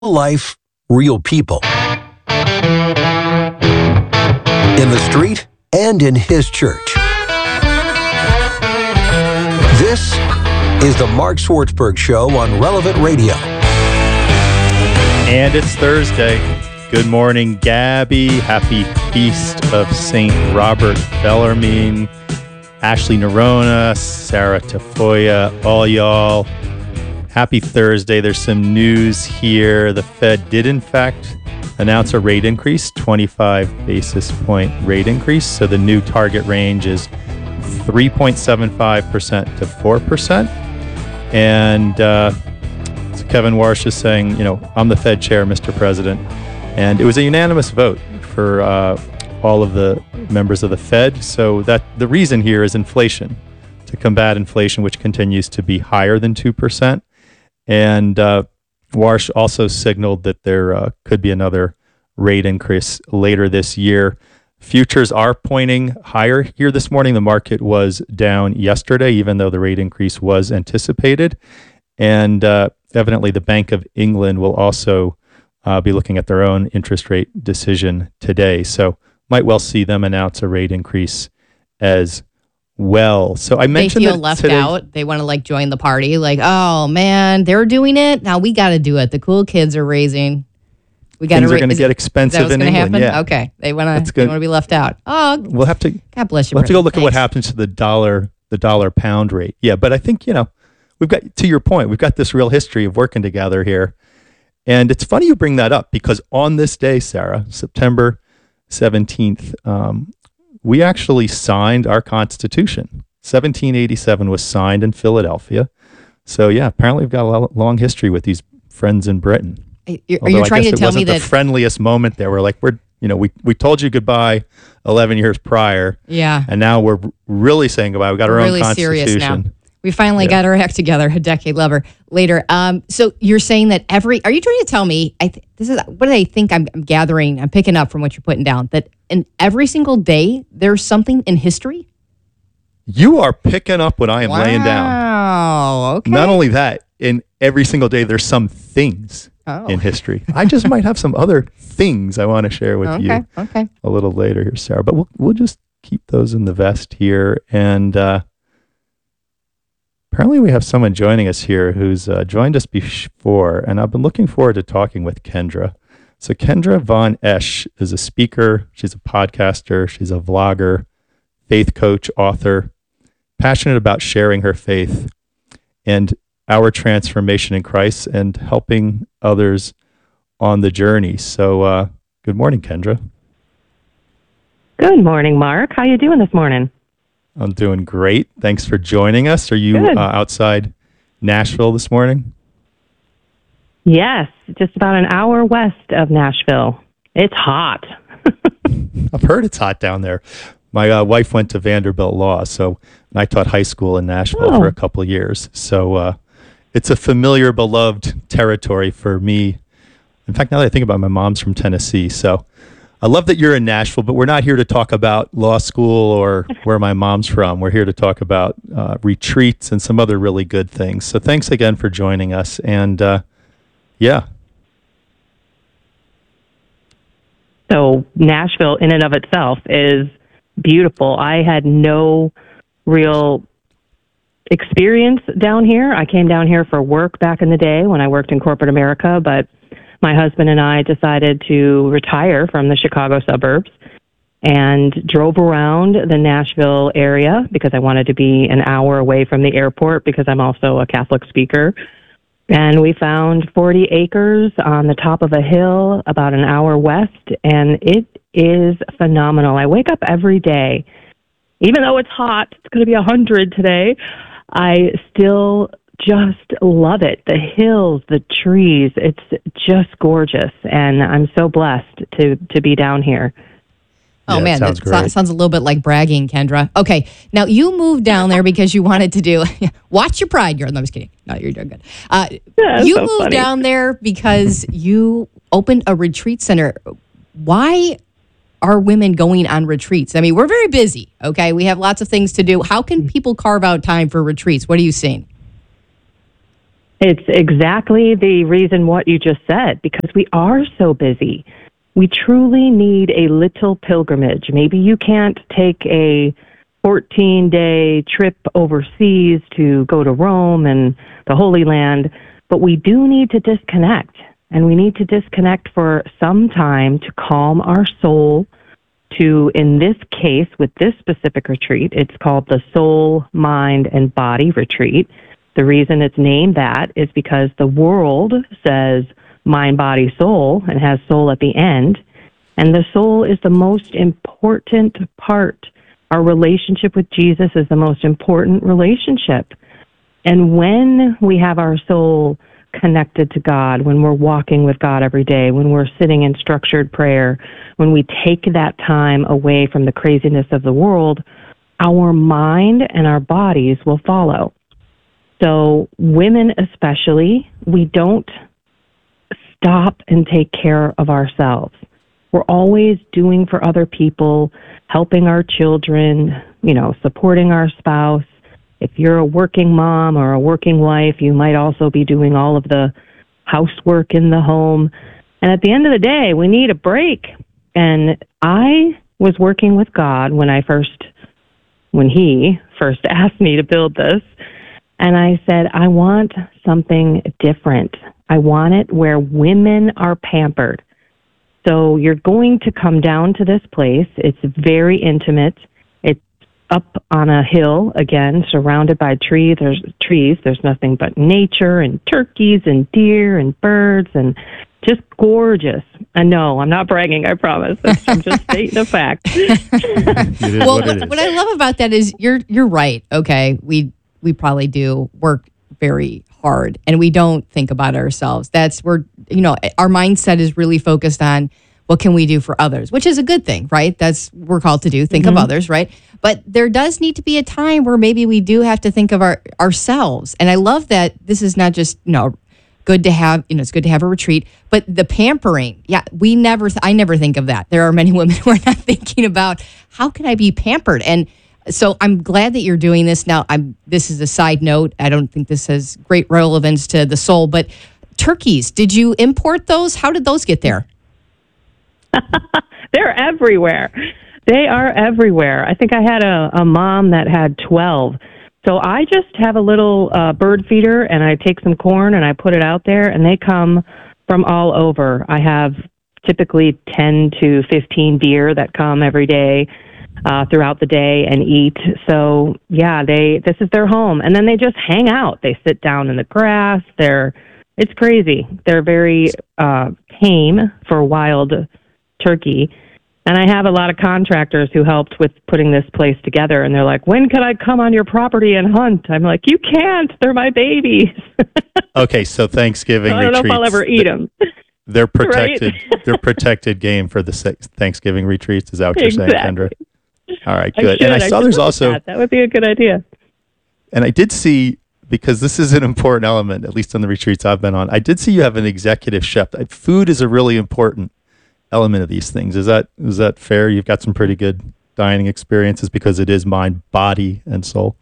life, real people. In the street and in his church. This is the Mark Swartzberg Show on Relevant Radio. And it's Thursday. Good morning, Gabby. Happy Feast of St. Robert Bellarmine. Ashley Nerona, Sarah Tafoya, all y'all. Happy Thursday. There's some news here. The Fed did, in fact, announce a rate increase, 25 basis point rate increase. So the new target range is 3.75% to 4%. And so Kevin Warsh is saying, I'm the Fed chair, Mr. President. And it was a unanimous vote for all of the members of the Fed. So that the reason here is inflation, to combat inflation, which continues to be higher than 2%. And Warsh also signaled that there could be another rate increase later this year. Futures are pointing higher here this morning. The market was down yesterday, even though the rate increase was anticipated. And evidently, the Bank of England will also be looking at their own interest rate decision today. So might well see them announce a rate increase as well. So I mentioned they feel left out. They want to join the party. Oh man, they're doing it. Now we got to do it. The cool kids are raising. We got things are going to get expensive in England. Happen? Yeah. Okay. They want to be left out. Oh, we'll have to. God bless you. We'll have to go look at what happens to the dollar pound rate. Yeah, but I think we've got, to your point, we've got this real history of working together here, and it's funny you bring that up because on this day, Sarah, September 17th. We actually signed our Constitution. 1787 was signed in Philadelphia. So, yeah, apparently we've got a long history with these friends in Britain. Are you trying to tell me that the friendliest moment there? We're we told you goodbye 11 years prior. Yeah. And now we're really saying goodbye. We got our own Constitution. Serious now. We finally got our act together a decade later. So you're saying that are you trying to tell me, this is what I think I'm gathering, I'm picking up from what you're putting down, that in every single day, there's something in history? You are picking up what I am laying down. Wow, okay. Not only that, in every single day, there's some things in history. I just might have some other things I want to share with you a little later here, Sarah. But we'll just keep those in the vest here. And apparently we have someone joining us here who's joined us before, and I've been looking forward to talking with Kendra. So Kendra Von Esch is a speaker, she's a podcaster, she's a vlogger, faith coach, author, passionate about sharing her faith and our transformation in Christ and helping others on the journey. So good morning, Kendra. Good morning, Mark. How you doing this morning? I'm doing great. Thanks for joining us. Are you outside Nashville this morning? Yes, just about an hour west of Nashville. It's hot. I've heard it's hot down there. My wife went to Vanderbilt Law, so I taught high school in Nashville for a couple of years. So it's a familiar, beloved territory for me. In fact, now that I think about it, my mom's from Tennessee, so I love that you're in Nashville, but we're not here to talk about law school or where my mom's from. We're here to talk about retreats and some other really good things. So thanks again for joining us. And yeah. So Nashville in and of itself is beautiful. I had no real experience down here. I came down here for work back in the day when I worked in corporate America, but my husband and I decided to retire from the Chicago suburbs and drove around the Nashville area because I wanted to be an hour away from the airport because I'm also a Catholic speaker. And we found 40 acres on the top of a hill about an hour west, and it is phenomenal. I wake up every day. Even though it's hot, it's going to be 100 today, I still just love it. The hills, the trees, it's just gorgeous. And I'm so blessed to be down here. Oh, man, that sounds a little bit like bragging, Kendra. Okay, now you moved down there because you wanted to do, watch your pride, girl. No, I'm just kidding. No, you're doing good. You so moved funny. Down there because you opened a retreat center. Why are women going on retreats? I mean, we're very busy, okay? We have lots of things to do. How can people carve out time for retreats? What are you seeing? It's exactly the reason what you just said, because we are so busy. We truly need a little pilgrimage. Maybe you can't take a 14-day trip overseas to go to Rome and the Holy Land, but we do need to disconnect. And we need to disconnect for some time to calm our soul to, in this case, with this specific retreat, it's called the Soul, Mind, and Body Retreat. The reason it's named that is because the world says mind, body, soul, and has soul at the end. And the soul is the most important part. Our relationship with Jesus is the most important relationship. And when we have our soul connected to God, when we're walking with God every day, when we're sitting in structured prayer, when we take that time away from the craziness of the world, our mind and our bodies will follow. So women especially, we don't stop and take care of ourselves. We're always doing for other people, helping our children, supporting our spouse. If you're a working mom or a working wife, you might also be doing all of the housework in the home. And at the end of the day, we need a break. And I was working with God when he first asked me to build this. And I said, I want something different. I want it where women are pampered. So you're going to come down to this place. It's very intimate. It's up on a hill, again, surrounded by trees. There's nothing but nature and turkeys and deer and birds and just gorgeous. And no, I'm not bragging, I promise. I'm just stating a fact. Well, what I love about that is you're right. Okay, we probably do work very hard and we don't think about ourselves. Our mindset is really focused on what can we do for others, which is a good thing, right? That's what we're called to do, think of others, right? But there does need to be a time where maybe we do have to think of ourselves. And I love that this is not just, good to have, it's good to have a retreat, but the pampering, I never think of that. There are many women who are not thinking about how can I be pampered? And so I'm glad that you're doing this now. This is a side note. I don't think this has great relevance to the soul, but turkeys, did you import those? How did those get there? They're everywhere. They are everywhere. I think I had a mom that had 12. So I just have a little bird feeder, and I take some corn and I put it out there, and they come from all over. I have typically 10 to 15 deer that come every day throughout the day and eat. So yeah, this is their home, and then they just hang out. They sit down in the grass. It's crazy. They're very tame for wild turkey. And I have a lot of contractors who helped with putting this place together, and they're like, when can I come on your property and hunt? I'm like, you can't. They're my babies. Okay, so Thanksgiving retreats. I don't know if I'll ever eat them. They're protected. Right? They're protected game for the Thanksgiving retreats. Is that what you're saying, Kendra? All right, good. I saw there's also... That would be a good idea. And I did see, because this is an important element, at least on the retreats I've been on, I did see you have an executive chef. Food is a really important element of these things. Is that fair? You've got some pretty good dining experiences because it is mind, body, and soul.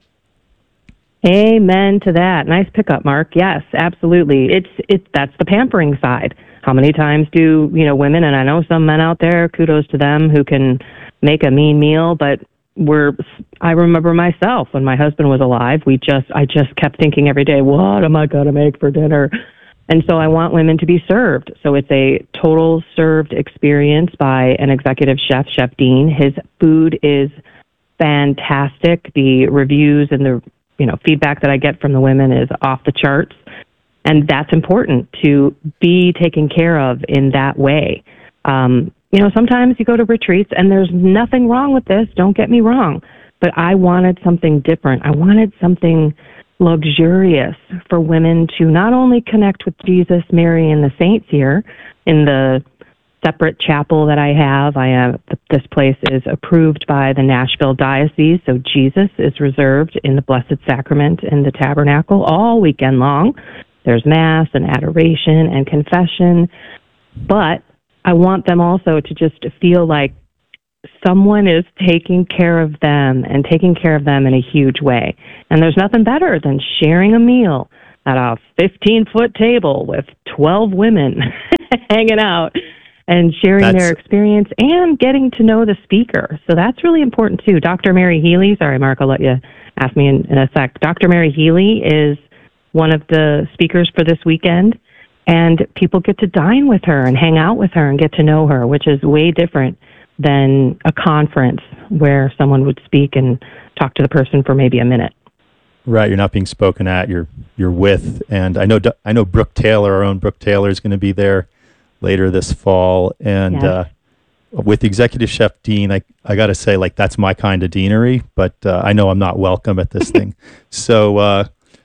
Amen to that. Nice pickup, Mark. Yes, absolutely. That's the pampering side. How many times do women, and I know some men out there, kudos to them, who can make a mean meal, but I remember myself when my husband was alive. I just kept thinking every day, what am I going to make for dinner? And so I want women to be served. So it's a total served experience by an executive chef, Chef Dean. His food is fantastic. The reviews and the feedback that I get from the women is off the charts. And that's important, to be taken care of in that way. Sometimes you go to retreats and there's nothing wrong with this. Don't get me wrong. But I wanted something different. I wanted something luxurious for women to not only connect with Jesus, Mary, and the saints here in the separate chapel that I have. This place is approved by the Nashville Diocese, so Jesus is reserved in the Blessed Sacrament in the tabernacle all weekend long. There's Mass and adoration and confession, but I want them also to just feel like someone is taking care of them and taking care of them in a huge way. And there's nothing better than sharing a meal at a 15-foot table with 12 women hanging out and sharing their experience and getting to know the speaker. So that's really important, too. Dr. Mary Healy, sorry, Mark, I'll let you ask me in a sec. Dr. Mary Healy is one of the speakers for this weekend, and people get to dine with her and hang out with her and get to know her, which is way different than a conference where someone would speak and talk to the person for maybe a minute. Right, you're not being spoken at, you're with, and I know Brooke Taylor, our own Brooke Taylor, is going to be there later this fall, and yes. With Executive Chef Dean, I got to say, like, that's my kind of deanery, but I know I'm not welcome at this thing. So,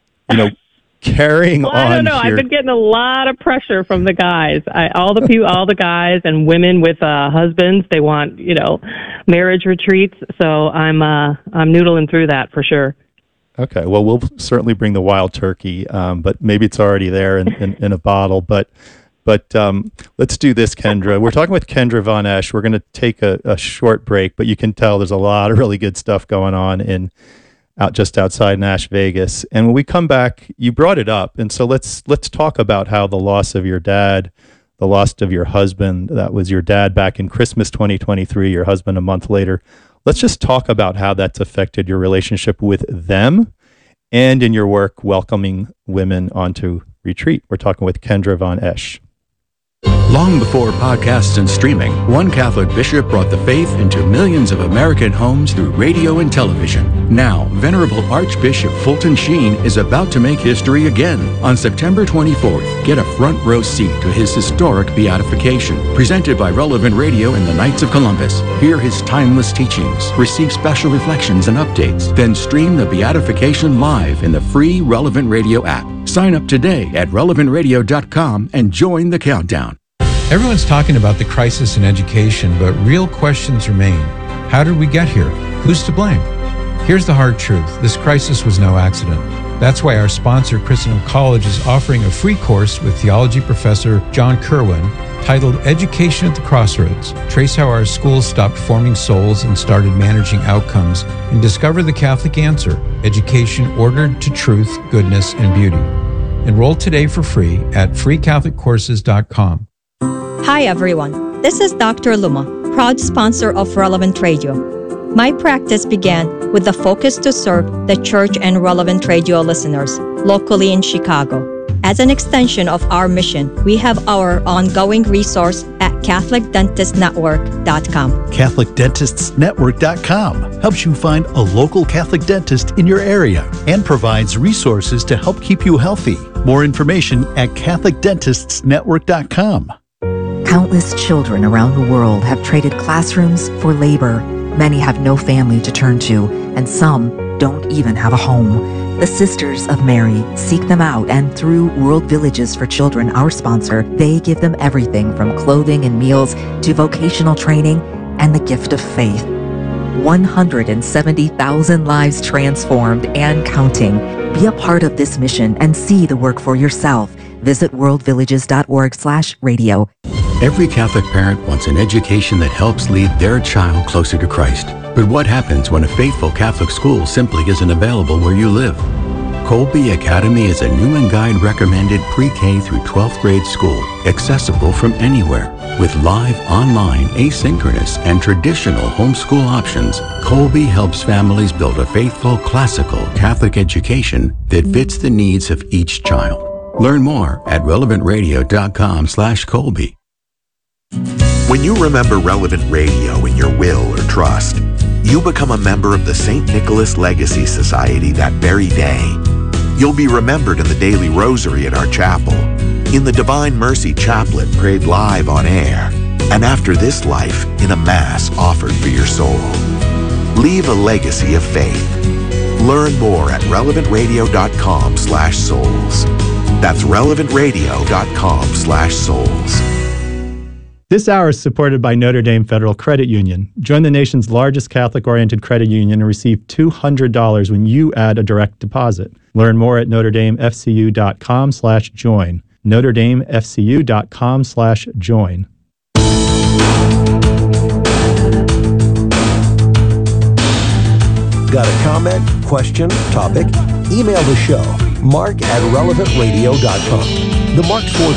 carrying on. I don't know. I've been getting a lot of pressure from the guys. All the guys and women with husbands. They want, marriage retreats. So I'm noodling through that for sure. Okay. Well, we'll certainly bring the wild turkey, but maybe it's already there in a bottle. But let's do this, Kendra. We're talking with Kendra Von Esch. We're going to take a short break, but you can tell there's a lot of really good stuff going on just outside Nash Vegas. And when we come back, you brought it up. And so let's talk about how the loss of your dad, the loss of your husband, that was your dad back in Christmas 2023, your husband a month later. Let's just talk about how that's affected your relationship with them and in your work welcoming women onto retreat. We're talking with Kendra Von Esch. Long before podcasts and streaming, one Catholic bishop brought the faith into millions of American homes through radio and television. Now, Venerable Archbishop Fulton Sheen is about to make history again. On September 24th, get a front row seat to his historic beatification, presented by Relevant Radio and the Knights of Columbus. Hear his timeless teachings, receive special reflections and updates, then stream the beatification live in the free Relevant Radio app. Sign up today at relevantradio.com and join the countdown. Everyone's talking about the crisis in education, but real questions remain. How did we get here? Who's to blame? Here's the hard truth. This crisis was no accident. That's why our sponsor, Christendom College, is offering a free course with theology professor John Kerwin titled Education at the Crossroads. Trace how our schools stopped forming souls and started managing outcomes, and discover the Catholic answer, education ordered to truth, goodness, and beauty. Enroll today for free at freecatholiccourses.com. Hi everyone, this is Dr. Luma, proud sponsor of Relevant Radio. My practice began with the focus to serve the church and Relevant Radio listeners locally in Chicago. As an extension of our mission, we have our ongoing resource at CatholicDentistNetwork.com. CatholicDentistsNetwork.com helps you find a local Catholic dentist in your area and provides resources to help keep you healthy. More information at CatholicDentistsNetwork.com. Countless children around the world have traded classrooms for labor. Many have no family to turn to, and some don't even have a home. The Sisters of Mary seek them out, and through World Villages for Children, our sponsor, they give them everything from clothing and meals to vocational training and the gift of faith. 170,000 lives transformed and counting. Be a part of this mission and see the work for yourself. Visit worldvillages.org/radio. Every Catholic parent wants an education that helps lead their child closer to Christ. But what happens when a faithful Catholic school simply isn't available where you live? Colby Academy is a Newman Guide recommended pre-K through 12th grade school, accessible from anywhere. With live, online, asynchronous, and traditional homeschool options, Colby helps families build a faithful, classical Catholic education that fits the needs of each child. Learn more at relevantradio.com/Colby. When you remember Relevant Radio in your will or trust, you become a member of the St. Nicholas Legacy Society that very day. You'll be remembered in the daily rosary at our chapel, in the Divine Mercy Chaplet prayed live on air, and after this life in a Mass offered for your soul. Leave a legacy of faith. Learn more at relevantradio.com/souls. That's relevantradio.com/souls. This hour is supported by Notre Dame Federal Credit Union. Join the nation's largest Catholic-oriented credit union and receive $200 when you add a direct deposit. Learn more at NotreDameFCU.com/join. NotreDameFCU.com/join. Got a comment, question, topic? Email the show mark@relevantradio.com. The Mark Schwartz